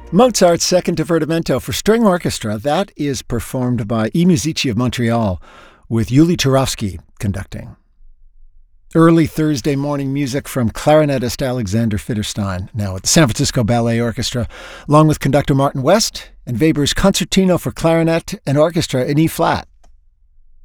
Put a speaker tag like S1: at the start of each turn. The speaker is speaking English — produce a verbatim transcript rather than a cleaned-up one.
S1: Mozart's Second Divertimento for String Orchestra. That is performed by I Musici of Montreal with Yuli Turovsky conducting. Early Thursday morning music from clarinetist Alexander Fitterstein, now at the San Francisco Ballet Orchestra, along with conductor Martin West and Weber's Concertino for Clarinet and Orchestra in E-flat.